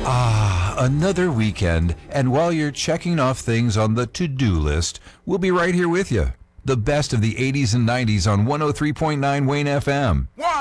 Another weekend, and while you're checking off things on the to-do list, we'll be right here with you. The best of the 80s and 90s on 103.9 Wayne FM. 1,